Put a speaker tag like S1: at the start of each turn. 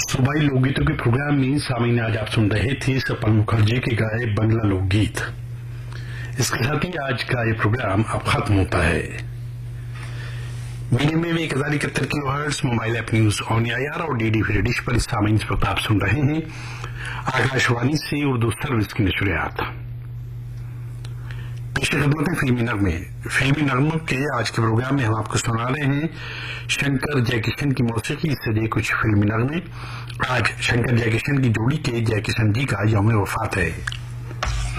S1: सूबाई लोकगीतों के प्रोग्राम में सामीन आज आप सुन रहे थे सपन मुखर्जी के गाए बंगला लोकगीत। इसके साथ ही आज का ये प्रोग्राम अब खत्म होता है। मीडियम में 1071 kilohertz mobile app news on AIR और डीडी फ्री डिश पर सामीन इस वक्त आप सुन रहे हैं आकाशवाणी से उर्दू सर्विस की नशरियात। पेशे खदमत है फिल्मी नगमों के आज के प्रोग्राम में हम आपको सुना रहे हैं शंकर जयकिशन की मौसीकी से दिए कुछ फिल्मी नगमे। आज शंकर जयकिशन की जोड़ी के जयकिशन जी का यौम वफात है।